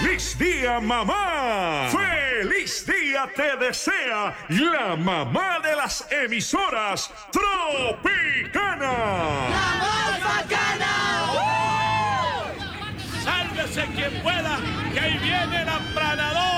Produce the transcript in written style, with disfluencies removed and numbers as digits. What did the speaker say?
¡Feliz día, mamá! ¡Feliz día te desea la mamá de las emisoras, Tropicana! ¡La más bacana! ¡Sálvese quien pueda, que ahí viene el aplanador!